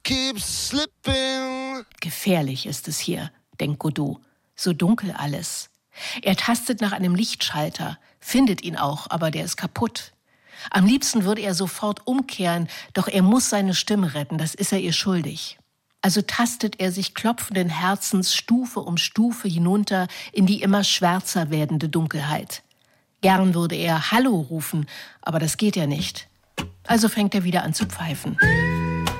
keeps slipping. Gefährlich ist es hier, denkt Godot. So dunkel alles. Er tastet nach einem Lichtschalter, findet ihn auch, aber der ist kaputt. Am liebsten würde er sofort umkehren, doch er muss seine Stimme retten, das ist er ihr schuldig. Also tastet er sich klopfenden Herzens Stufe um Stufe hinunter in die immer schwärzer werdende Dunkelheit. Gern würde er Hallo rufen, aber das geht ja nicht. Also fängt er wieder an zu pfeifen.